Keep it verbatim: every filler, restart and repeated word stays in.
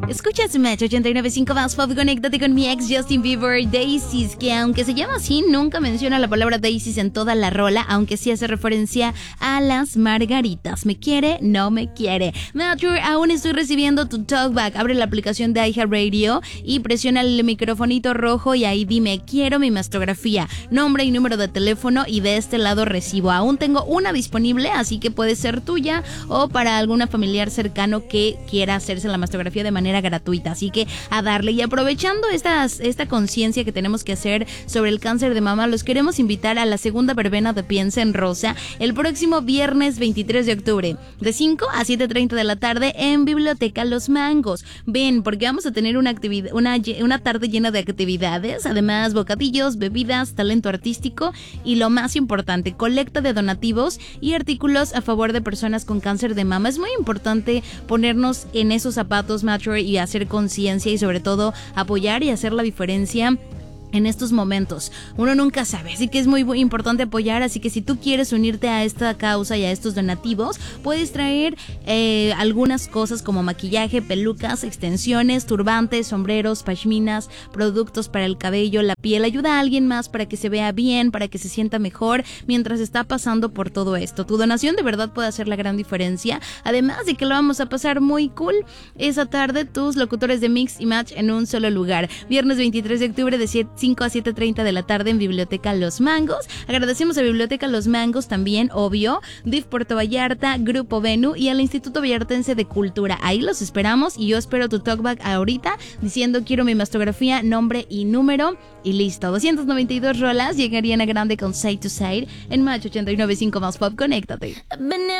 Escuchas Match ochenta y nueve punto cinco más pop. Conéctate con mi ex Justin Bieber, Daisies, que aunque se llama así, nunca menciona la palabra Daisies en toda la rola, aunque sí hace referencia a las margaritas. ¿Me quiere? No me quiere. Mature, aún estoy recibiendo tu talkback. Abre la aplicación de iHeartRadio y presiona el microfonito rojo y ahí dime, quiero mi mastografía, nombre y número de teléfono, y de este lado recibo. Aún tengo una disponible, así que puede ser tuya o para alguna familiar cercano que quiera hacerse la mastografía de manera gratuita. Así que a darle. Y aprovechando estas, esta conciencia que tenemos que hacer sobre el cáncer de mama, los queremos invitar a la segunda verbena de Piensa en Rosa el próximo viernes veintitrés de octubre, de cinco a siete treinta de la tarde en Biblioteca Los Mangos. Ven, porque vamos a tener una actividad, una, una tarde llena de actividades, además bocadillos, bebidas, talento artístico y lo más importante, colecta de donativos y artículos a favor de personas con cáncer de mama. Es muy importante ponernos en esos zapatos, Mature, y hacer conciencia y sobre todo apoyar y hacer la diferencia en estos momentos. Uno nunca sabe, así que es muy, muy importante apoyar. Así que si tú quieres unirte a esta causa y a estos donativos, puedes traer eh, algunas cosas como maquillaje, pelucas, extensiones, turbantes, sombreros, pashminas, productos para el cabello, la piel. Ayuda a alguien más para que se vea bien, para que se sienta mejor mientras está pasando por todo esto. Tu donación de verdad puede hacer la gran diferencia, además de que lo vamos a pasar muy cool esa tarde, tus locutores de Mix y Match en un solo lugar. Viernes veintitrés de octubre de cinco a siete treinta de la tarde en Biblioteca Los Mangos. Agradecemos a Biblioteca Los Mangos también, obvio, D I F Puerto Vallarta, Grupo Venu y al Instituto Vallartense de Cultura. Ahí los esperamos y yo espero tu talkback ahorita diciendo quiero mi mastografía, nombre y número y listo. doscientas noventa y dos rolas llegarían a grande con Side to Side en Match ochenta y nueve punto cinco más pop. Conéctate.